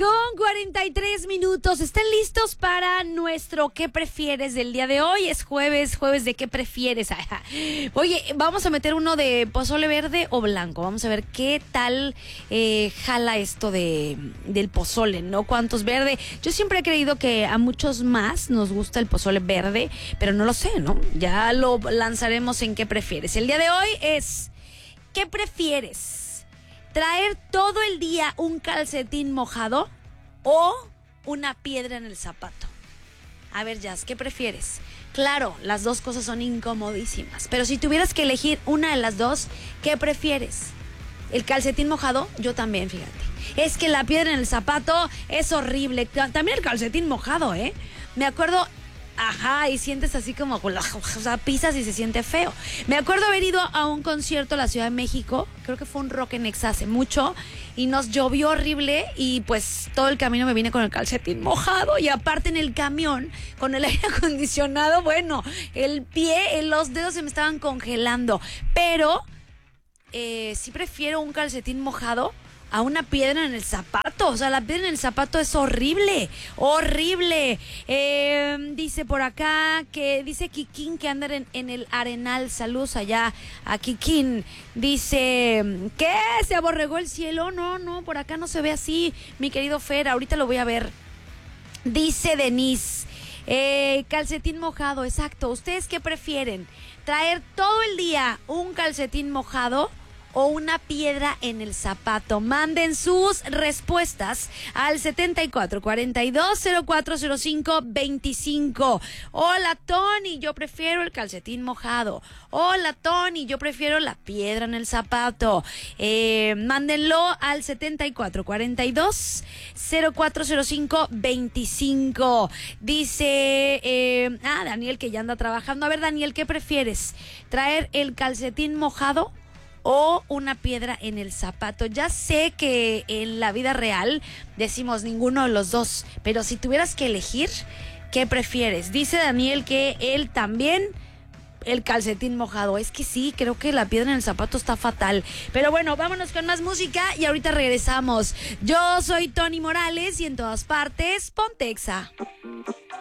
9:43. ¿Están listos para nuestro ¿qué prefieres del día de hoy? Es jueves de ¿qué prefieres? Oye, vamos a meter uno de pozole verde o blanco. Vamos a ver qué tal jala esto del pozole, ¿no? ¿Cuántos verde? Yo siempre he creído que a muchos más nos gusta el pozole verde, pero no lo sé, ¿no? Ya lo lanzaremos en ¿qué prefieres? El día de hoy es ¿qué prefieres? ¿Traer todo el día un calcetín mojado o una piedra en el zapato? A ver, Jazz, ¿qué prefieres? Claro, las dos cosas son incomodísimas, pero si tuvieras que elegir una de las dos, ¿qué prefieres? ¿El calcetín mojado? Yo también, fíjate. Es que la piedra en el zapato es horrible. También el calcetín mojado, ¿eh? Me acuerdo... Ajá, y sientes así como, o sea, pisas y se siente feo. Me acuerdo haber ido a un concierto a la Ciudad de México, creo que fue un Rock en Exa hace mucho, y nos llovió horrible y pues todo el camino me vine con el calcetín mojado y aparte en el camión, con el aire acondicionado, bueno, el pie, los dedos se me estaban congelando, pero sí prefiero un calcetín mojado a una piedra en el zapato. O sea, la piedra en el zapato es horrible, horrible. Dice por acá que dice Kikín que anda en el Arenal. Saludos allá a Kikín. Dice, ¿qué? ¿Se aborregó el cielo? No, por acá no se ve así, mi querido Fer. Ahorita lo voy a ver. Dice Denise, calcetín mojado, exacto. ¿Ustedes qué prefieren? ¿Traer todo el día un calcetín mojado o una piedra en el zapato? Manden sus respuestas al 7442040525. Hola Tony, yo prefiero el calcetín mojado. Hola Tony, yo prefiero la piedra en el zapato. Mándenlo al 7442040525. Dice Daniel que ya anda trabajando. A ver, Daniel, ¿qué prefieres? ¿Traer el calcetín mojado o una piedra en el zapato? Ya sé que en la vida real decimos ninguno de los dos, pero si tuvieras que elegir, ¿qué prefieres? Dice Daniel que él también el calcetín mojado. Es que sí, creo que la piedra en el zapato está fatal. Pero bueno, vámonos con más música y ahorita regresamos. Yo soy Tony Morales y en todas partes, ponte Exa.